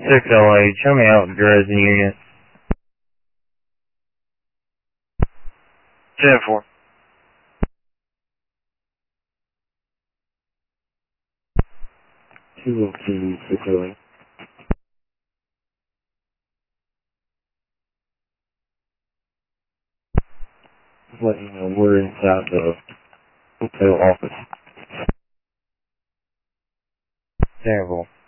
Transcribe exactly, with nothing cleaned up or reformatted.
six L H, show me out Dresden unit. ten four. two oh two, six L H. Just letting you know we're inside the hotel office. Terrible.